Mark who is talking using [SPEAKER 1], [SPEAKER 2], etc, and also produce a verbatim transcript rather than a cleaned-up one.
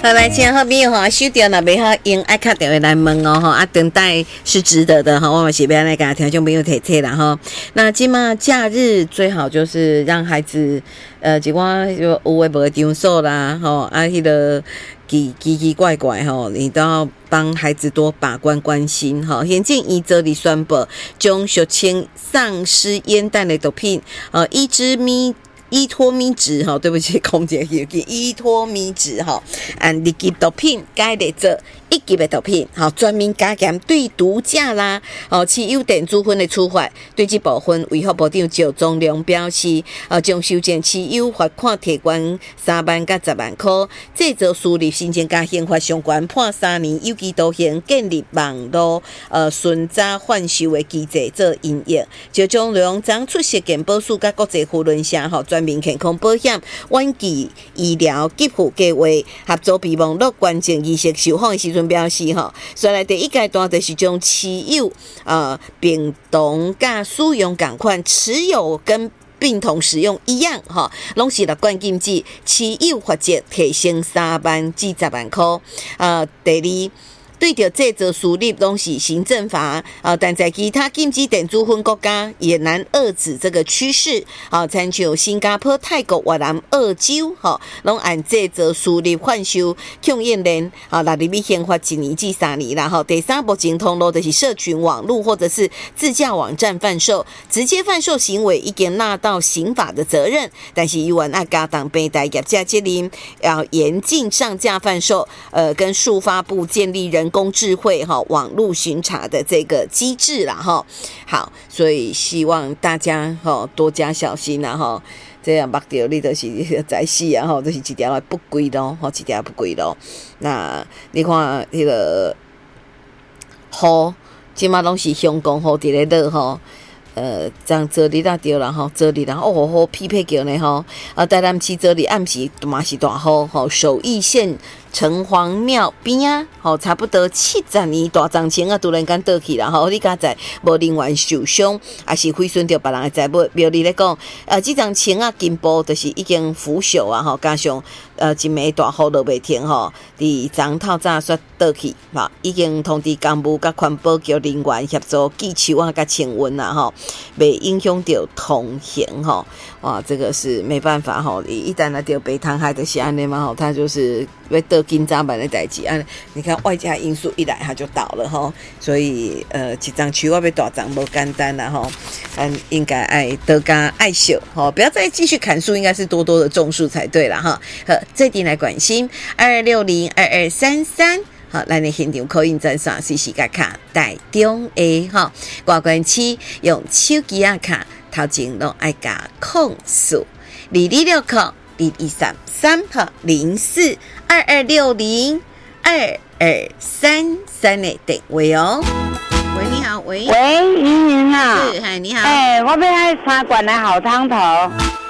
[SPEAKER 1] 好，来，今天好朋友哈，收掉那边好用爱卡电话来问哦哈，啊，等待是值得的哈，我们是要来给听众朋友提提啦哈。那今嘛假日最好就是让孩子呃，一寡就有诶无场所啦，吼啊，迄、那个奇奇奇怪怪吼，你都要帮孩子多把关关心哈。现建议则里宣布，将俗称丧尸烟弹的毒品，呃，一支咪。依托咪值哈，对不起，空姐有个依托咪值哈，按二级毒品改列做一级的毒品，好，专门加减对毒驾啦，哦，持有电子烟的处罚，对这部分卫福部长赵宗良表示，呃，将收件持有罚款提悬三万到十万块，这则输入新增加刑罚相关判三年有期徒刑，建立网络呃巡查贩售的机制做应用。赵宗良将出席健保署甲国际舆论社吼专民健康保险晚期医疗给付计划合作备忘录关键仪式受访的时阵表示吼，所以第一阶段就是将持有呃并同甲使用同款，持有跟并同使用一样哈，拢是六关禁止，持有罚则提升三万至十万块。呃，第二。对着这则输入拢是行政法啊，但在其他禁止电子烟国家也难遏制这个趋势啊，参像新加坡、泰国、越南、澳洲，哈，拢按这则输入贩售控烟令啊，来入去刑罚一年至三年啦。哈，第三目前通路就是社群网络或者是自驾网站贩售，直接贩售行为已经纳到刑法的责任，但是依然要加强平台业者责任，要严禁上架贩售，呃，跟数发部建立人工智慧哈网络巡查的这个机制啦哈，好，所以希望大家哈多加小心啦哈，这样目到你就是在死啊哈，就是一条不归咯，哈，一条不归咯。那你看那个雨，即马拢是香港雨伫咧落吼。呃，这样做日啦对啦吼，做日啦哦好匹配叫呢吼，啊，台南市做日暗时嘛是大雨吼，首义县城隍庙边啊，吼差不多七十年大樟青啊，突然间倒去啦吼，你敢知无人员受伤，也是毁损着别人的财物。庙里咧讲，呃，这樟青啊根部就是已经腐朽啊吼，加上呃一暝大雨落袂停吼，伫樟头早煞倒去，吼已经通知干部甲环保局人员协助寄树啊甲清运啦吼。袂影响到通行吼，哇，这个是没办法吼，一旦来到北塘海的西安内嘛吼，它就是要得紧早晚的代志啊。你看外加因素一来，它就倒了吼，所以呃，一张树我要大张无简单啦吼，嗯，应该爱多加爱惜吼，不要再继续砍树，应该是多多的种树才对啦哈。好，这点来关心二二六零二二三三。好，咱的现场口音专线是时间卡台中的哈，挂关区用手机啊卡，头前拢爱加控诉二二六扣二二三三号零四二二六零二二三三的电话哦。喂，你好，喂，
[SPEAKER 2] 喂，莹莹啊，
[SPEAKER 1] 是，嗨，你好，
[SPEAKER 2] 哎、欸，我要爱三罐的好汤头。